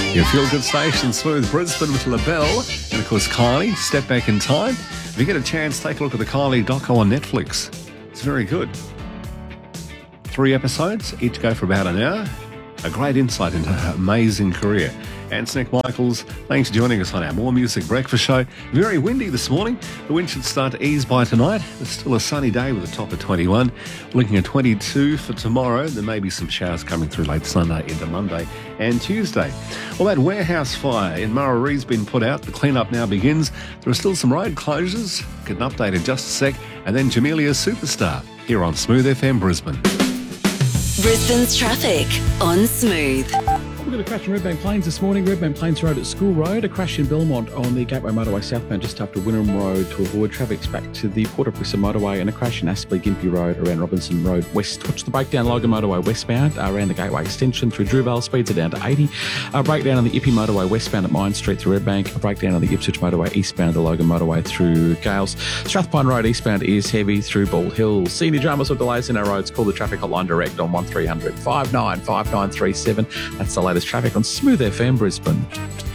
Your feel-good station, Smooth Brisbane with LaBelle. And, of course, Kylie, Step Back in Time. If you get a chance, take a look at the Kylie doco on Netflix. It's very good. 3 episodes, each go for about an hour. A great insight into her amazing career. And Nick Michaels, thanks for joining us on our More Music Breakfast Show. Very windy this morning. The wind should start to ease by tonight. It's still a sunny day with a top of 21. Looking at 22 for tomorrow. There may be some showers coming through late Sunday into Monday and Tuesday. Well, that warehouse fire in Murray's been put out. The cleanup now begins. There are still some road closures. Get an update in just a sec. And then Jamelia's Superstar here on Smooth FM Brisbane. Brisbane's traffic on Smooth. We've got a crash in Redbank Plains this morning. Redbank Plains Road at School Road. A crash in Belmont on the Gateway Motorway southbound just after Wynnum Road to avoid traffic's back to the Port Augusta Motorway, and a crash in Aspley Gympie Road around Robinson Road west. Watch the breakdown Logan Motorway westbound around the Gateway extension through Drewvale. Speeds are down to 80. A breakdown on the Ippy Motorway westbound at Mine Street through Redbank. A breakdown on the Ipswich Motorway eastbound at the Logan Motorway through Gales. Strathpine Road eastbound is heavy through Bald Hill. Senior dramas or delays in our roads, call the traffic hotline direct on 1300 595937. That's the latest traffic on Smooth FM Brisbane.